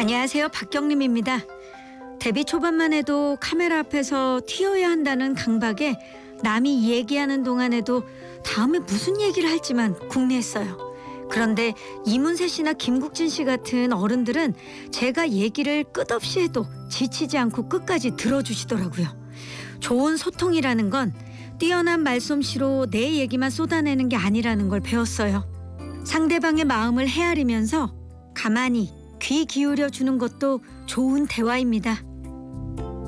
안녕하세요. 박경림입니다. 데뷔 초반만 해도 카메라 앞에서 튀어야 한다는 강박에 남이 얘기하는 동안에도 다음에 무슨 얘기를 할지만 궁리했어요. 그런데 이문세 씨나 김국진 씨 같은 어른들은 제가 얘기를 끝없이 해도 지치지 않고 끝까지 들어주시더라고요. 좋은 소통이라는 건 뛰어난 말솜씨로 내 얘기만 쏟아내는 게 아니라는 걸 배웠어요. 상대방의 마음을 헤아리면서 가만히 귀 기울여 주는 것도 좋은 대화입니다.